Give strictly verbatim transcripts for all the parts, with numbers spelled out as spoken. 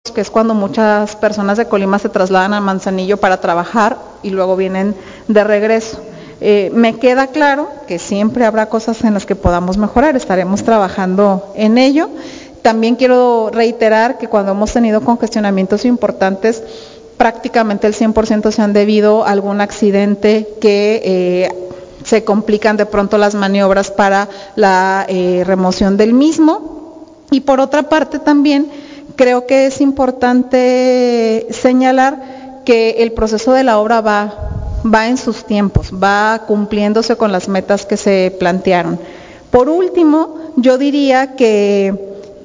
que es cuando muchas personas de Colima se trasladan a Manzanillo para trabajar y luego vienen de regreso. Eh, me queda claro que siempre habrá cosas en las que podamos mejorar, estaremos trabajando en ello. También quiero reiterar que cuando hemos tenido congestionamientos importantes, prácticamente el cien por ciento se han debido a algún accidente que eh, se complican de pronto las maniobras para la eh, remoción del mismo. Y por otra parte también creo que es importante señalar que el proceso de la obra va, va en sus tiempos, va cumpliéndose con las metas que se plantearon. Por último, yo diría que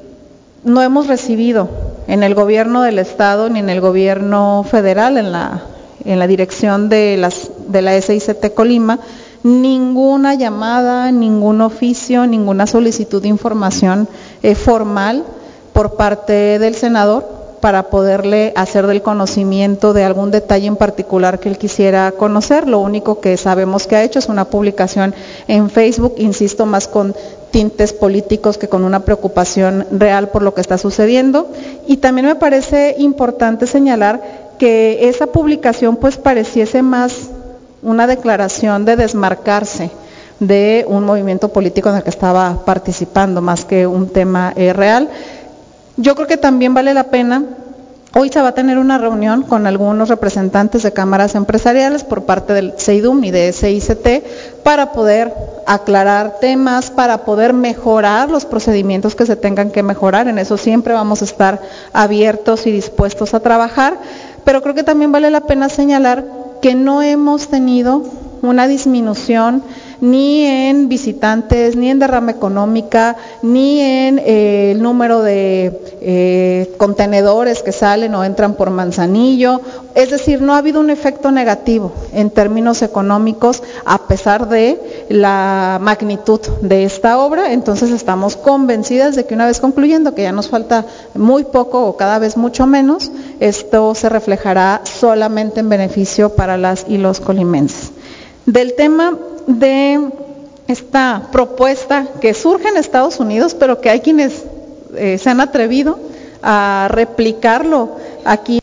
no hemos recibido en el gobierno del Estado ni en el gobierno federal, en la, en la dirección de, las, de la S I C T Colima, ninguna llamada, ningún oficio, ninguna solicitud de información eh, formal por parte del senador para poderle hacer del conocimiento de algún detalle en particular que él quisiera conocer. Lo único que sabemos que ha hecho es una publicación en Facebook, insisto, más con tintes políticos que con una preocupación real por lo que está sucediendo. Y también me parece importante señalar que esa publicación pues pareciese más una declaración de desmarcarse de un movimiento político en el que estaba participando, más que un tema eh, real. Yo creo que también vale la pena, hoy se va a tener una reunión con algunos representantes de cámaras empresariales por parte del CEIDUM y de S I C T para poder aclarar temas, para poder mejorar los procedimientos que se tengan que mejorar. En eso siempre vamos a estar abiertos y dispuestos a trabajar, pero creo que también vale la pena señalar que no hemos tenido una disminución ni en visitantes, ni en derrama económica, ni en eh, el número de eh, contenedores que salen o entran por Manzanillo. Es decir, no ha habido un efecto negativo en términos económicos a pesar de la magnitud de esta obra. Entonces estamos convencidas de que una vez concluyendo, que ya nos falta muy poco o cada vez mucho menos, esto se reflejará solamente en beneficio para las y los colimenses. Del tema de esta propuesta que surge en Estados Unidos, pero que hay quienes eh, se han atrevido a replicarlo aquí.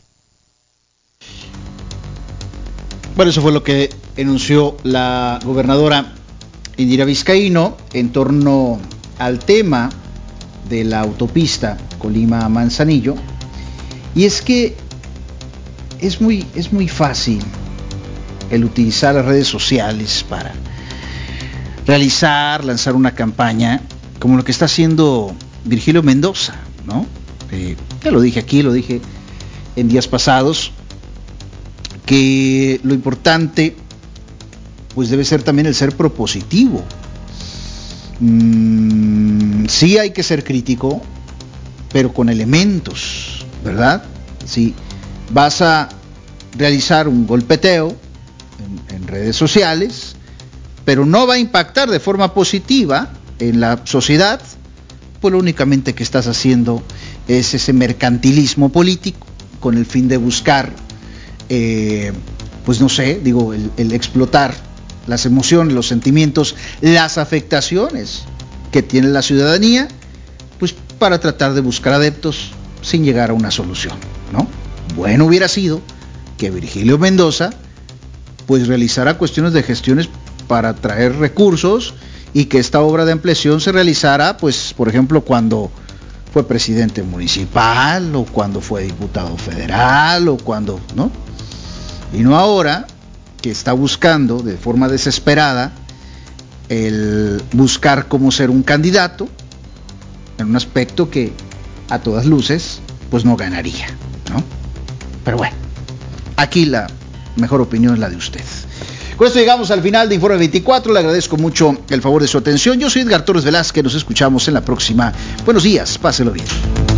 Bueno, eso fue lo que enunció la gobernadora Indira Vizcaíno en torno al tema de la autopista Colima-Manzanillo. Y es que es muy, es muy fácil el utilizar las redes sociales para realizar, lanzar una campaña como lo que está haciendo Virgilio Mendoza, ¿no? Eh, ya lo dije aquí, lo dije en días pasados, que lo importante pues debe ser también el ser propositivo. Mm, sí hay que ser crítico, pero con elementos, ¿verdad? Si vas a realizar un golpeteo en, en redes sociales, pero no va a impactar de forma positiva en la sociedad, pues lo únicamente que estás haciendo es ese mercantilismo político con el fin de buscar, eh, pues no sé, digo, el, el explotar las emociones, los sentimientos, las afectaciones que tiene la ciudadanía, pues para tratar de buscar adeptos sin llegar a una solución, ¿no? Bueno hubiera sido que Virgilio Mendoza pues realizara cuestiones de gestiones para traer recursos y que esta obra de ampliación se realizara, pues, por ejemplo, cuando fue presidente municipal o cuando fue diputado federal o cuando, ¿no? Y no ahora que está buscando de forma desesperada el buscar cómo ser un candidato en un aspecto que a todas luces pues no ganaría, ¿no? Pero bueno, aquí la mejor opinión es la de usted. Con esto llegamos al final de Informe veinticuatro. Le agradezco mucho el favor de su atención. Yo soy Edgar Torres Velázquez. Nos escuchamos en la próxima. Buenos días. Páselo bien.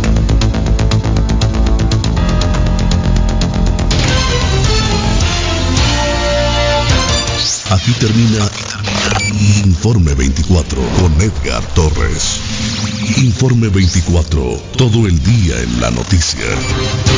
Aquí termina, aquí termina Informe veinticuatro con Edgar Torres. Informe veinticuatro. Todo el día en la noticia.